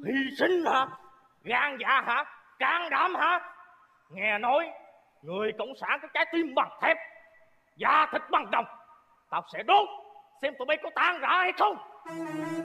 Hy sinh hả? Gan dạ hả? Can đảm hả? Nghe nói người cộng sản có trái tim bằng thép, da thịt bằng đồng. Tao sẽ đốt xem tụi bay có tan rã hay không.